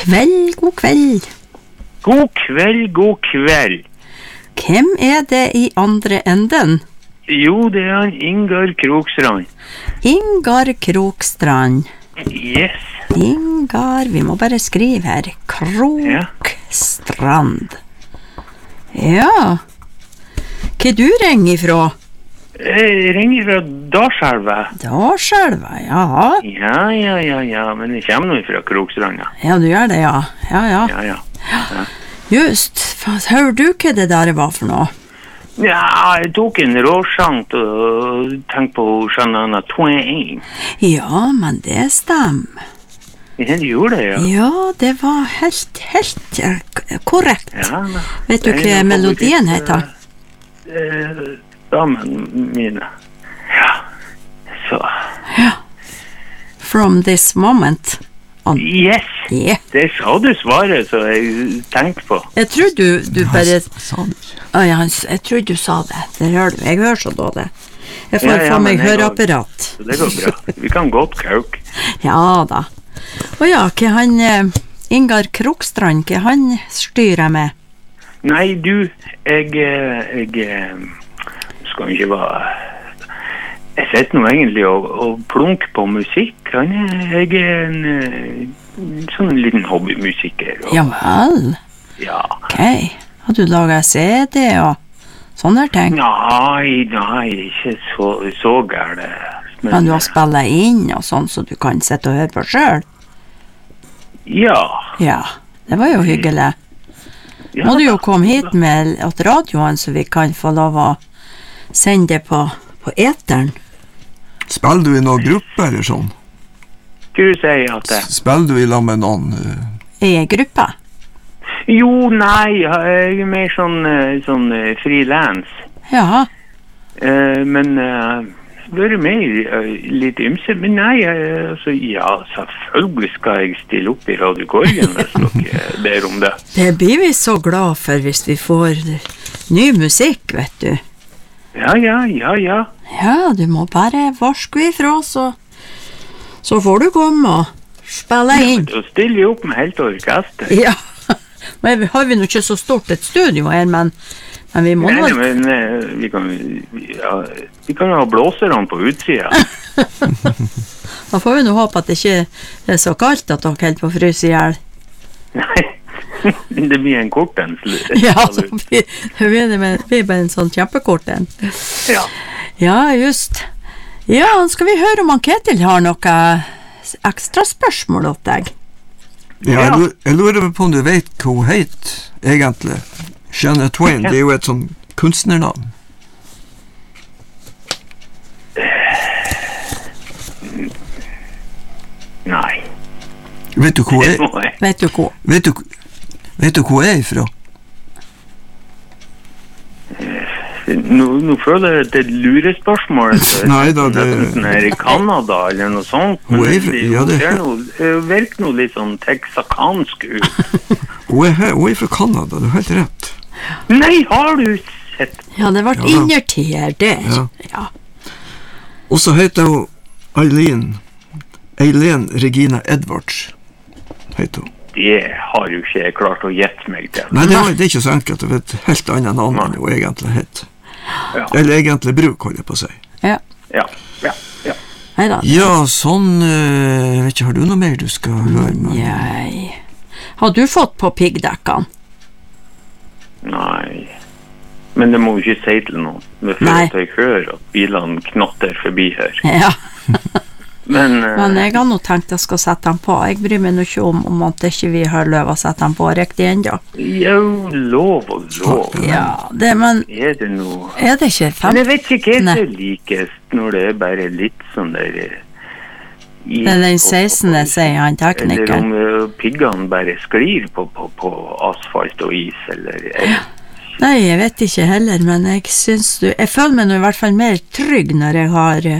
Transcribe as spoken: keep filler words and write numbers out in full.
kveld, god kveld. God kveld, god kveld. Hvem er det i andre enden? Jo, det er han Ingar Krokstrand. Ingar Krokstrand. Yes. Ingar, vi må bare skrive her. Krokstrand. Ja. Hva du ringer ifra? Jeg ringer fra Darselva. Darselva, ja. Ja, ja, ja, ja, men jeg kommer nå fra Krokstrand, ja. Ja, du gjør det, ja. Ja, ja. Ja, ja. ja. Just, hører du hva det der var for noe? Ja, jeg tok en råsjank og tenkte på Shania Twain. Ja, men det stemmer. Ja, det gjorde det, ja. Ja, det var helt, helt uh, korrekt. Ja, men, vet du hva melodien heter? Uh, damen mine. Ja, så. Ja. From this moment on. Yes, yeah. Det sa du svaret, så jeg tenkte på. Jeg tror du, du bare... Sa du ikke? Å ja, jeg tror du sa det. Det hører du, jeg hører så dårlig. Jeg får Ja, ja, få meg men det går- høreapparat. Så det går bra. Vi kan godt kauke. Ja da. Og ja, hva han... eh, Ingar Krokstrand, hva han styrer med? Nei, du, jeg, eh, jeg eh, skal ikke være... Jeg sitter nå egentlig og, og plunker på musikk. Han er, jeg er en eh, sånn liten hobbymusiker. Og, Ja vel, ja. ok. Har du laget C D og sånne ting? Nei, nei, ikke så, så gærent. Men du har spillet inn og sånn, så du kan sitte og høre på selv? Ja. Ja, det var jo hyggelig. ja. Må du jo komme hit med at radioen, så vi kan få lov å sende det på, på eteren. Spiller du i noen gruppe eller sånn? Hva du sier at det? Spiller du i lag med noen? eh, I en gruppe. Jo, nei, jeg er mer sånn, eh, sånn eh, frilans. Ja, Eh, men uh, være med i uh, litt ymse. Men nei, uh, altså, ja, selvfølgelig skal jeg stille opp i Radio Korgen hvis dere ber om det. det blir vi så glad for hvis vi får ny musikk, vet du. Ja, ja, ja, ja. Ja, du må bare varske ifra, så, så får du komme og spille inn. Da stiller jeg opp med helt orkester. Ja, men vi har vi nå ikke så stort et studio her, men, men vi må Nei, nå... men uh, vi kan, ja, vi kan ha blåserne på utsida. Da får vi nå håpe at det ikke er så kaldt at dere helt på frys i hjel. Nei, det blir en kort en. sl- Ja, så blir det blir det blir bare en sånn kjempekort en. Ja. Ja, just. Ja, skal vi høre om han Ketil har noe ekstra spørsmål til deg? Ja, jeg, Ja. lurer, jeg lurer på om du vet hva hun heter, egentlig. Shania Twain, det er jo et sånn kunstnernavn. Nei. Vet du hvor Det jeg, må jeg. Vet du hva? vet du, vet du hvor jeg er ifra? Nå, nå føler jeg at det er et lurespørsmål. Nei da, det- Enten er i Kanada eller noe sånt. Hun Men er det, fra- det, ja, det- ser noe, det virker noe litt sånn texakansk ut. Hun er, her, hun er fra Kanada, du har helt rett. Nei, har du sett? Ja, det ble Ja da. innertid her, det. Ja. Ja. Og så heter hun Eileen, Eileen Regina Edwards, heter hun. Det har jo ikke jeg klart å gjette meg til. Nei, det, var, det er ikke så enkelt, det er et helt annet navn enn hun egentlig heter. Ja, Eller egentlig bruk, holder jeg på å si. Ja. ja, ja. ja. Neida. Ja, sånn, øh, jeg vet ikke, har du noe mer du skal høre med? Nei. Har du fått på piggdekkene? Nei. Men det må vi ikke si til noen. Det er Nei. for at jeg hører at bilene knotter forbi her. Ja. Men, eh, Men jeg har nå tenkt jeg skal sette den på. Jeg bryr meg nå ikke om, om at ikke vi har løv å sette den på riktig enda. jo, lov og lov. Ja, det, men Er det noe... er det ikke fem? Men jeg vet ikke hva Nei. som er likest når det er bare litt sånn der eh, is Det er den på- sekstende, på- sier han Eller teknikeren. om eh, piggene bare sklir på, på, på asfalt og is, eller... eh, Nei, jeg vet ikke heller, men jeg syns du Jeg føler meg nå i hvert fall mer trygg når jeg har eh,